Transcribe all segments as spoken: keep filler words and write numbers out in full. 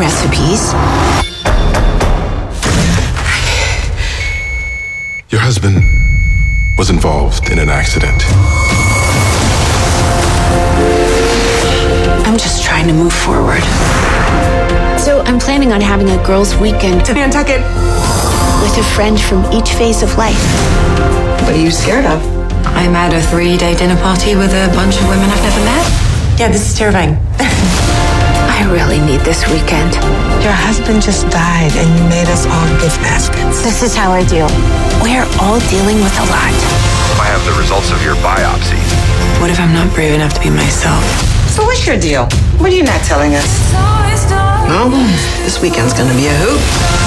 recipes. Your husband was involved in an accident. I'm just trying to move forward. So I'm planning on having a girls' weekend to Nantucket with a friend from each phase of life. What are you scared of? I'm at a three-day dinner party with a bunch of women I've never met. Yeah, this is terrifying. I really need this weekend. Your husband just died and you made us all gift baskets. This is how I deal. We're all dealing with a lot. I have the results of your biopsy. What if I'm not brave enough to be myself? So what's your deal? What are you not telling us? No, this weekend's gonna be a hoot.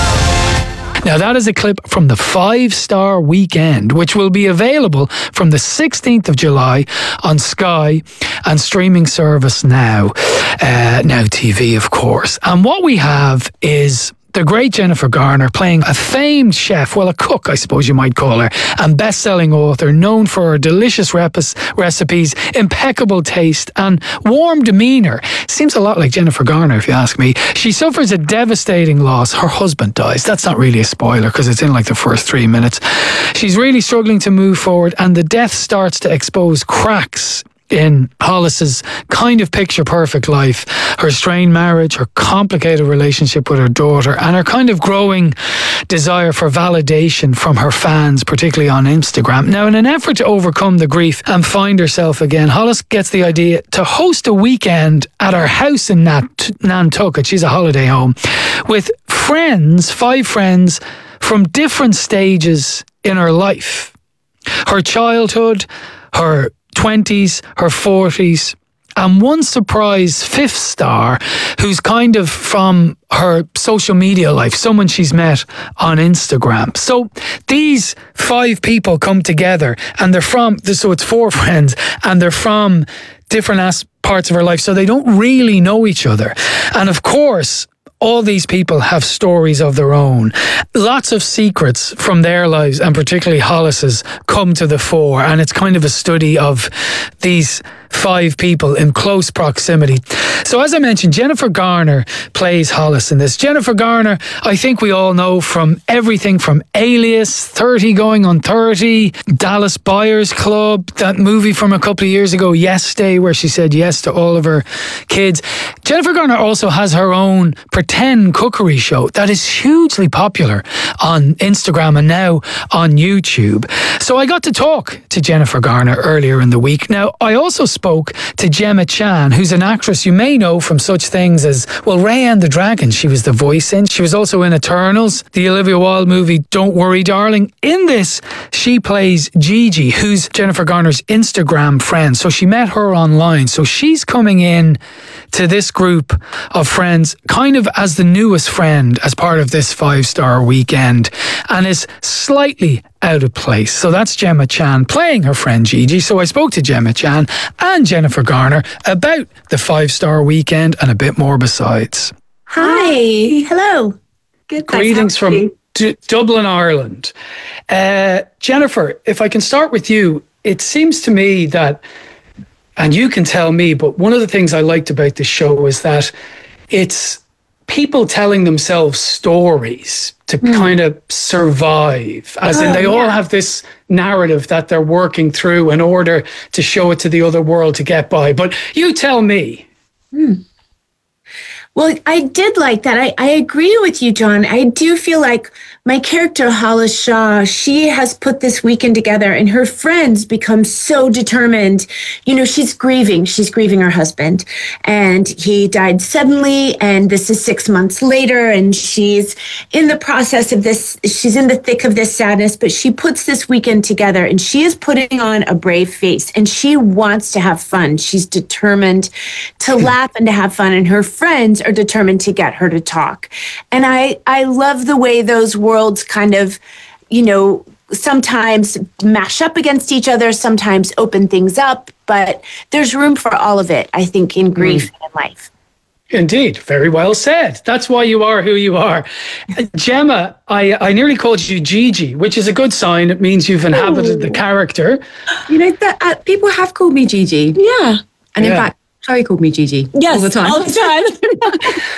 Now, that is a clip from the Five Star Weekend, which will be available from the sixteenth of July on Sky and streaming service Now. Uh, Now T V, of course. And what we have is the great Jennifer Garner playing a famed chef, well, a cook, I suppose you might call her, and best-selling author known for her delicious rep- recipes, impeccable taste, and warm demeanour. Seems a lot like Jennifer Garner, if you ask me. She suffers a devastating loss. Her husband dies. That's not really a spoiler because it's in like the first three minutes. She's really struggling to move forward, and the death starts to expose cracks in Hollis's kind of picture-perfect life, her strained marriage, her complicated relationship with her daughter, and her kind of growing desire for validation from her fans, particularly on Instagram. Now, in an effort to overcome the grief and find herself again, Hollis gets the idea to host a weekend at her house in Nat- Nantucket, she's a holiday home, with friends, five friends from different stages in her life. Her childhood, her twenties, her forties, and one surprise fifth star who's kind of from her social media life, someone she's met on Instagram. So these five people come together and they're from, so it's four friends, and they're from different as- parts of her life, so they don't really know each other. And of course, all these people have stories of their own. Lots of secrets from their lives, and particularly Hollis's, come to the fore. And it's kind of a study of these five people in close proximity. So as I mentioned, Jennifer Garner plays Hollis in this. Jennifer Garner, I think we all know from everything from Alias, thirty going on thirty, Dallas Buyers Club, that movie from a couple of years ago, Yes Day, where she said yes to all of her kids. Jennifer Garner also has her own pretend cookery show that is hugely popular on Instagram and now on YouTube. So I got to talk to Jennifer Garner earlier in the week. Now, I also spoke to Gemma Chan, who's an actress you may know from such things as, well, Ray and the Dragon, she was the voice in. She was also in Eternals, the Olivia Wilde movie Don't Worry Darling. In this, she plays Gigi, who's Jennifer Garner's Instagram friend. So she met her online. So she's coming in to this group of friends kind of as the newest friend as part of this five-star weekend, and is slightly out of place. So that's Gemma Chan playing her friend Gigi. So I spoke to Gemma Chan and Jennifer Garner about the five-star weekend and a bit more besides. Hi. Hello. Good. Greetings from D- Dublin, Ireland. Uh, Jennifer, if I can start with you, it seems to me that, and you can tell me, but one of the things I liked about this show is that it's people telling themselves stories to mm. kind of survive, as oh, in they yeah. all have this narrative that they're working through in order to show it to the other world to get by. But you tell me. Mm. Well, I did like that. I, I agree with you, John. I do feel like my character, Hollis Shaw, she has put this weekend together, and her friends become so determined. You know, she's grieving. She's grieving her husband, and he died suddenly, and this is six months later, and she's in the process of this. She's in the thick of this sadness, but she puts this weekend together, and she is putting on a brave face, and she wants to have fun. She's determined to laugh and to have fun, and her friends are determined to get her to talk. And I, I love the way those worlds kind of, you know, sometimes mash up against each other, sometimes open things up, but there's room for all of it, I think, in grief mm. and in life. Indeed. Very well said. That's why you are who you are. Gemma, I, I nearly called you Gigi, which is a good sign. It means you've inhabited Ooh. the character. You know, that, uh, people have called me Gigi. Yeah. And yeah. in fact, Harry called me Gigi yes, all the time. All the time.